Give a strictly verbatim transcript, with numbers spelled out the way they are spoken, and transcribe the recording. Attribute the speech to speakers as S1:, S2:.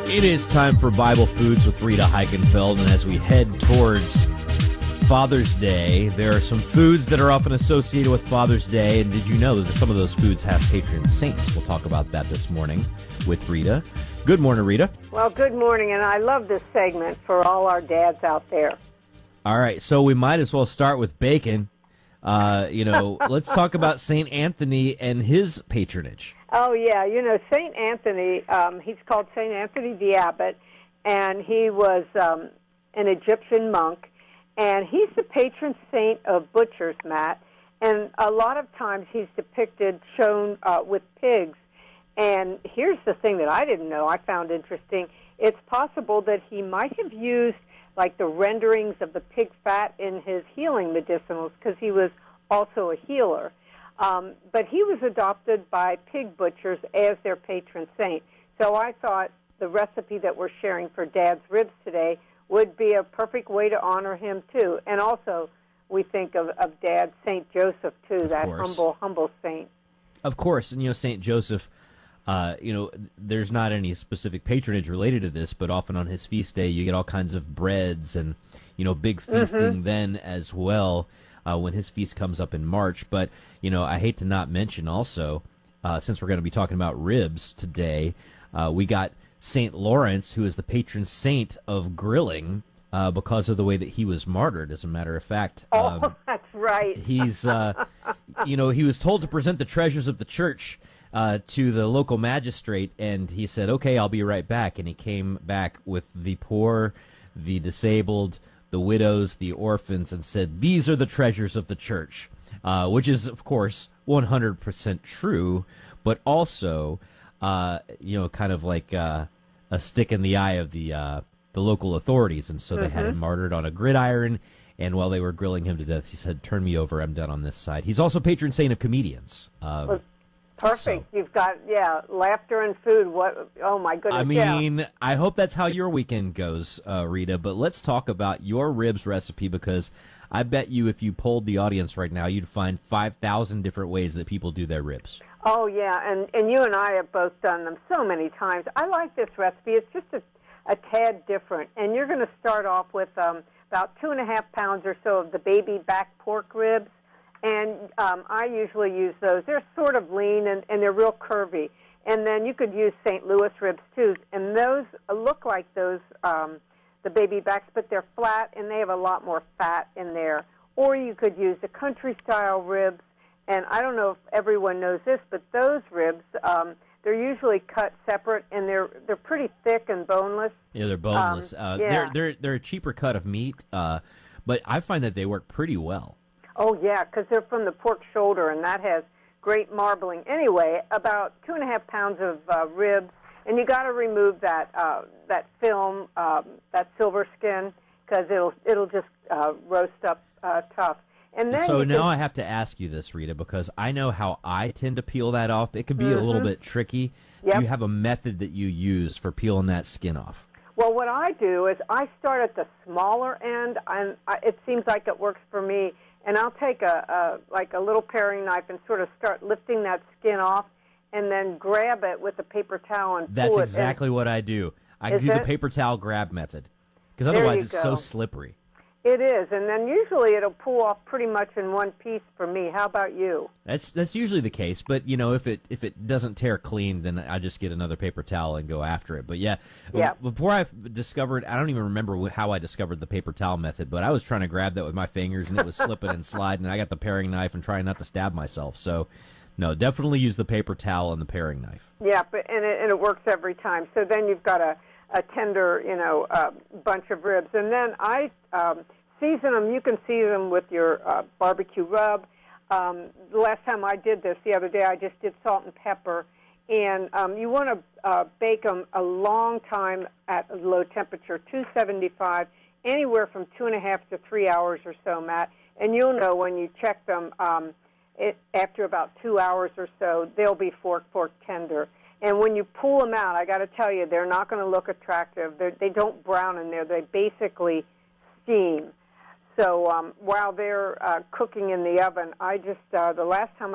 S1: It is time for Bible Foods with Rita Heikenfeld, and as we head towards Father's Day, there are some foods that are often associated with Father's Day, and did you know that some of those foods have patron saints? We'll talk about that this morning with Rita. Good morning, Rita.
S2: Well, good morning, and I love this segment for all our dads out there.
S1: All right, so we might as well start with bacon. Uh, you know, let's talk about Saint Anthony and his patronage.
S2: Oh, yeah. You know, Saint Anthony, um, he's called Saint Anthony the Abbot, and he was um, an Egyptian monk, and he's the patron saint of butchers, Matt, and a lot of times he's depicted, shown uh, with pigs. And here's the thing that I didn't know, I found interesting. It's possible that he might have used like the renderings of the pig fat in his healing medicinals because he was also a healer. Um, but he was adopted by pig butchers as their patron saint. So I thought the recipe that we're sharing for Dad's Ribs today would be a perfect way to honor him, too. And also, we think of, of Dad, Saint Joseph, too,
S1: Of
S2: that
S1: course.
S2: humble, humble saint.
S1: Of course, and you know, Saint Joseph, uh, you know, there's not any specific patronage related to this, but often on his feast day, you get all kinds of breads and, you know, big feasting
S2: Mm-hmm.
S1: then as well uh, when his feast comes up in March. But, you know, I hate to not mention also, uh, since we're going to be talking about ribs today, uh, we got Saint Lawrence, who is the patron saint of grilling uh, because of the way that he was martyred, as a matter of fact.
S2: Oh,
S1: Um,
S2: that's right.
S1: He's, uh, you know, he was told to present the treasures of the church uh, to the local magistrate, and he said, okay, I'll be right back. And he came back with the poor, the disabled, the widows, the orphans, and said, these are the treasures of the church, uh, which is, of course, one hundred percent true, but also, uh, you know, kind of like uh, a stick in the eye of the, uh, the local authorities. And so they had him martyred on a gridiron. And while they were grilling him to death, he said, turn me over, I'm done on this side. He's also patron saint of comedians. Um,
S2: Well, Perfect.
S1: So-
S2: You've got, yeah, laughter and food. What? Oh, my goodness.
S1: I
S2: yeah.
S1: mean, I hope that's how your weekend goes, uh, Rita. But let's talk about your ribs recipe, because I bet you if you polled the audience right now, you'd find five thousand different ways that people do their ribs.
S2: Oh, yeah, and, and you and I have both done them so many times. I like this recipe. It's just a, a tad different. And you're going to start off with um, about two and a half pounds or so of the baby back pork ribs. And um, I usually use those. They're sort of lean, and, and they're real curvy. And then you could use Saint Louis ribs, too. And those look like those, um, the baby backs, but they're flat, and they have a lot more fat in there. Or you could use the country-style ribs. And I don't know if everyone knows this, but those ribs, um, they're usually cut separate, and they're they're pretty thick and boneless.
S1: Yeah, they're boneless.
S2: Um,
S1: uh,
S2: yeah.
S1: They're they're they're a cheaper cut of meat, uh, but I find that they work pretty well.
S2: Oh, yeah, because they're from the pork shoulder, and that has great marbling. Anyway, about two and a half pounds of uh, ribs, and you got to remove that uh, that film, um, that silver skin, because it'll it'll just uh, roast up uh, tough. And then
S1: So
S2: you
S1: now
S2: can-
S1: I have to ask you this, Rita, because I know how I tend to peel that off. It can be a little bit tricky.
S2: Yep.
S1: Do you have a method that you use for peeling that skin off?
S2: Well, what I do is I start at the smaller end, and I, it seems like it works for me. And I'll take a, a like a little paring knife and sort of start lifting that skin off, and then grab it with a paper towel and
S1: That's
S2: pull
S1: exactly what I do. I
S2: Is
S1: do the
S2: it?
S1: paper towel grab method, because
S2: There
S1: otherwise
S2: you
S1: it's so
S2: go.
S1: slippery.
S2: it. It is, and then usually it'll pull off pretty much in one piece for me. How about you?
S1: That's that's usually the case, but you know, if it if it doesn't tear clean, then I just get another paper towel and go after it. But yeah,
S2: Yeah.
S1: before I discovered, I don't even remember wh- how I discovered the paper towel method, but I was trying to grab that with my fingers and it was slipping and sliding. And I got the paring knife and trying not to stab myself. So, no, definitely use the paper towel and the paring knife.
S2: Yeah, but and it, and it works every time. So then you've got a, a tender, you know, uh, bunch of ribs. And then I um, season them. You can season them with your uh, barbecue rub. Um, the last time I did this, the other day, I just did salt and pepper. And um, you want to uh, bake them a long time at a low temperature, two seventy-five, anywhere from two and a half to three hours or so, Matt. And you'll know when you check them um, it, after about two hours or so, they'll be fork, fork tender. And when you pull them out, I got to tell you, they're not going to look attractive. They're, they don't brown in there. They basically steam. So um, while they're uh, cooking in the oven, I just, uh, the last time